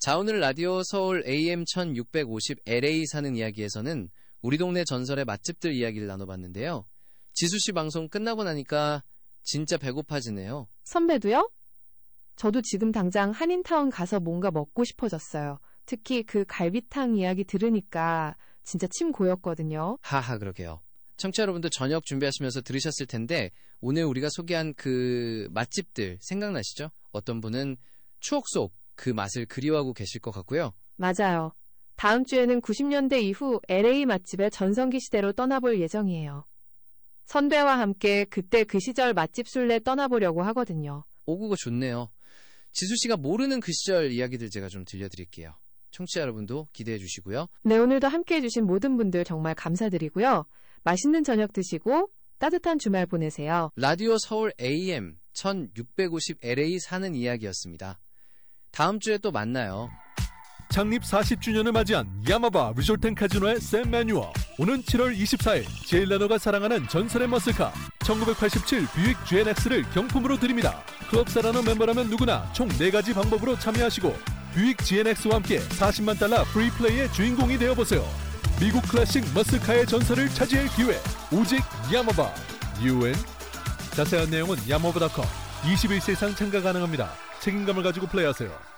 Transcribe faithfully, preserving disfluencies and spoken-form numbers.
자, 오늘 라디오 서울 에이엠 천육백오십 엘에이 사는 이야기에서는 우리 동네 전설의 맛집들 이야기를 나눠봤는데요. 지수씨 방송 끝나고 나니까 진짜 배고파지네요. 선배도요? 저도 지금 당장 한인타운 가서 뭔가 먹고 싶어졌어요. 특히 그 갈비탕 이야기 들으니까 진짜 침 고였거든요. 하하, 그러게요. 청취자 여러분도 저녁 준비하시면서 들으셨을 텐데 오늘 우리가 소개한 그 맛집들 생각나시죠? 어떤 분은 추억 속 그 맛을 그리워하고 계실 것 같고요. 맞아요. 다음 주에는 구십 년대 이후 엘에이 맛집의 전성기 시대로 떠나볼 예정이에요. 선배와 함께 그때 그 시절 맛집 순례 떠나보려고 하거든요. 오, 그거 좋네요. 지수씨가 모르는 그 시절 이야기들 제가 좀 들려드릴게요. 청취자 여러분도 기대해 주시고요. 네, 오늘도 함께해 주신 모든 분들 정말 감사드리고요. 맛있는 저녁 드시고 따뜻한 주말 보내세요. 라디오 서울 에이엠 천육백오십 엘에이 사는 이야기였습니다. 다음 주에 또 만나요. 창립 사십 주년을 맞이한 야마바 리조트앤카지노의 샘 매뉴어. 오는 칠월 이십사일 제일라너가 사랑하는 전설의 머슬카 천구백팔십칠 뷰익 지엔엑스를 경품으로 드립니다. 클럽 사라너 멤버라면 누구나 총 네 가지 방법으로 참여하시고 뷰익 지엔엑스와 함께 사십만 달러 프리플레이의 주인공이 되어보세요. 미국 클래식 머슬카의 전설을 차지할 기회, 오직 야마바. 유엔. 자세한 내용은 야마바 닷컴. 이십일 세 이상 참가 가능합니다. 책임감을 가지고 플레이하세요.